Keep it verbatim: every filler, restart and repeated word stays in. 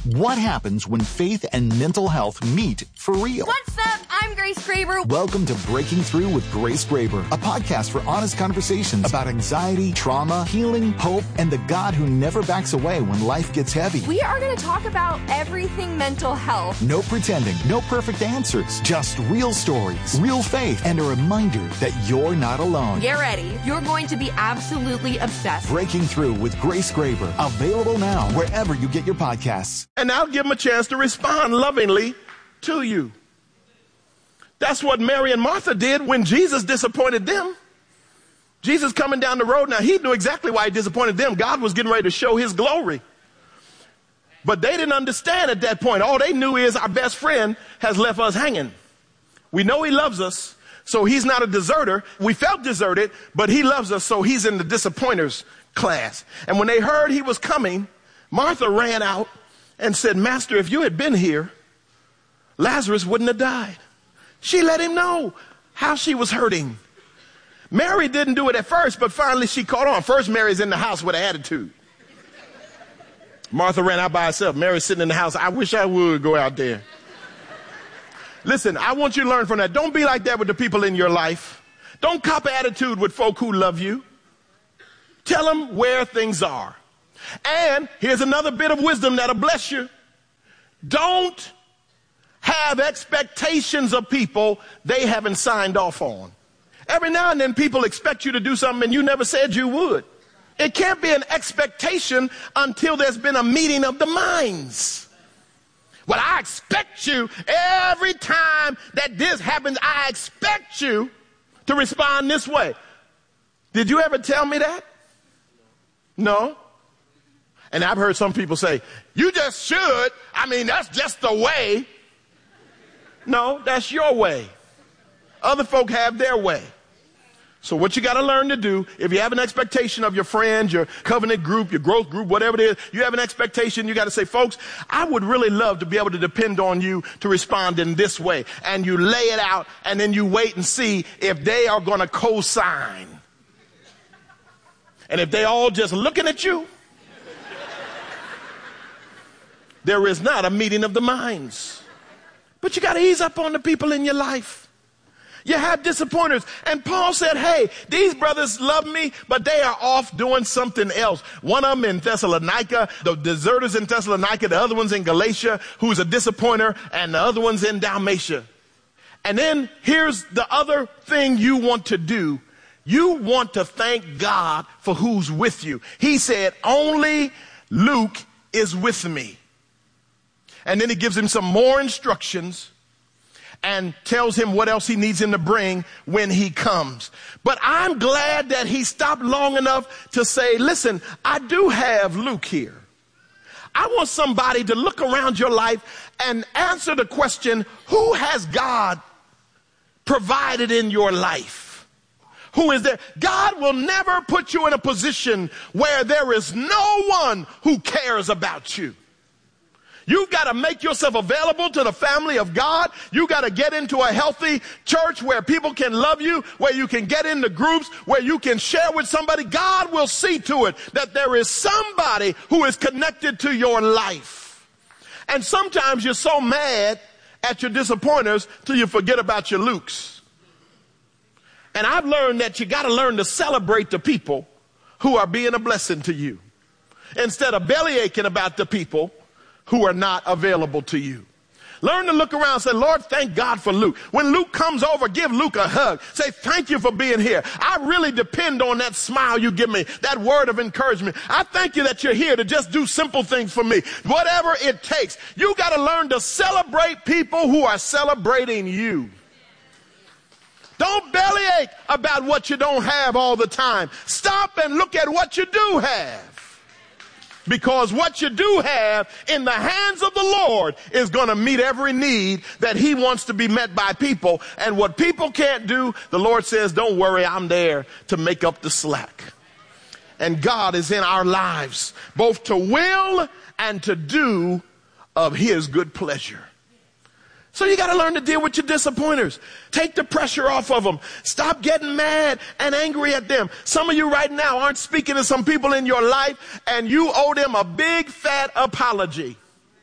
What happens when faith and mental health meet for real? What's up? I'm Grace Graber. Welcome to Breaking Through with Grace Graber, a podcast for honest conversations about anxiety, trauma, healing, hope, and the God who never backs away when life gets heavy. We are going to talk about everything mental health. No pretending, no perfect answers, just real stories, real faith, and a reminder that you're not alone. Get ready. You're going to be absolutely obsessed. Breaking Through with Grace Graber, available now wherever you get your podcasts. And I'll give them a chance to respond lovingly to you. That's what Mary and Martha did when Jesus disappointed them. Jesus coming down the road, now he knew exactly why he disappointed them. God was getting ready to show his glory. But they didn't understand at that point. All they knew is our best friend has left us hanging. We know he loves us, so he's not a deserter. We felt deserted, but he loves us, so he's in the disappointers class. And when they heard he was coming, Martha ran out and said, Master, if you had been here, Lazarus wouldn't have died. She let him know how she was hurting. Mary didn't do it at first, but finally she caught on. First, Mary's in the house with an attitude. Martha ran out by herself. Mary's sitting in the house. I wish I would go out there. Listen, I want you to learn from that. Don't be like that with the people in your life. Don't cop attitude with folk who love you. Tell them where things are. And here's another bit of wisdom that'll bless you. Don't have expectations of people they haven't signed off on. Every now and then people expect you to do something and you never said you would. It can't be an expectation until there's been a meeting of the minds. Well, I expect you every time that this happens, I expect you to respond this way. Did you ever tell me that? No. And I've heard some people say, you just should. I mean, that's just the way. No, that's your way. Other folk have their way. So what you got to learn to do, if you have an expectation of your friends, your covenant group, your growth group, whatever it is, you have an expectation, you got to say, folks, I would really love to be able to depend on you to respond in this way. And you lay it out, and then you wait and see if they are going to co-sign. And if they all just looking at you, there is not a meeting of the minds. But you got to ease up on the people in your life. You have disappointers. And Paul said, hey, these brothers love me, but they are off doing something else. One of them in Thessalonica, the deserters in Thessalonica, the other one's in Galatia, who's a disappointer, and the other one's in Dalmatia. And then here's the other thing you want to do. You want to thank God for who's with you. He said, only Luke is with me. And then he gives him some more instructions and tells him what else he needs him to bring when he comes. But I'm glad that he stopped long enough to say, listen, I do have Luke here. I want somebody to look around your life and answer the question, who has God provided in your life? Who is there? God will never put you in a position where there is no one who cares about you. You've got to make yourself available to the family of God. You've got to get into a healthy church where people can love you, where you can get into groups, where you can share with somebody. God will see to it that there is somebody who is connected to your life. And sometimes you're so mad at your disappointers till you forget about your Lukes. And I've learned that you got to learn to celebrate the people who are being a blessing to you instead of belly aching about the people who are not available to you. Learn to look around and say, Lord, thank God for Luke. When Luke comes over, give Luke a hug. Say, thank you for being here. I really depend on that smile you give me, that word of encouragement. I thank you that you're here to just do simple things for me. Whatever it takes. You got to learn to celebrate people who are celebrating you. Don't bellyache about what you don't have all the time. Stop and look at what you do have. Because what you do have in the hands of the Lord is going to meet every need that he wants to be met by people. And what people can't do, the Lord says, don't worry, I'm there to make up the slack. And God is in our lives, both to will and to do of his good pleasure. So you got to learn to deal with your disappointers. Take the pressure off of them. Stop getting mad and angry at them. Some of you right now aren't speaking to some people in your life, and you owe them a big fat apology.